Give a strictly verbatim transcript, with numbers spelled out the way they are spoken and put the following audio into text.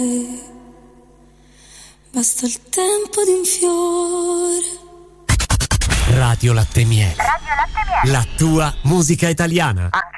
Basta il tempo di un fiore. Radio Latte Miele. Radio Latte Miele. La tua musica italiana. Ah.